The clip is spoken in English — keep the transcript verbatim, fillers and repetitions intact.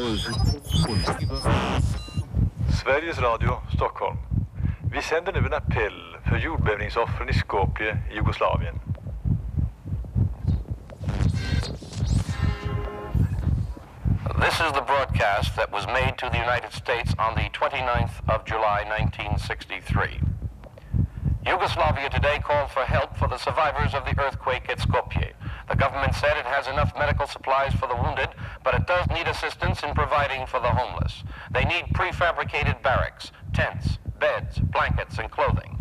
Sveriges Radio, Stockholm. Vi sänder nu en appell för jordbävningsoffren i Skopje, Jugoslavien. This is the broadcast that was made to the United States on the twenty-ninth of July, nineteen sixty-three. Yugoslavia today called for help for the survivors of the earthquake at Skopje. The government said it has enough medical supplies for the wounded, but it does need assistance in providing for the homeless. They need prefabricated barracks, tents, beds, blankets, and clothing.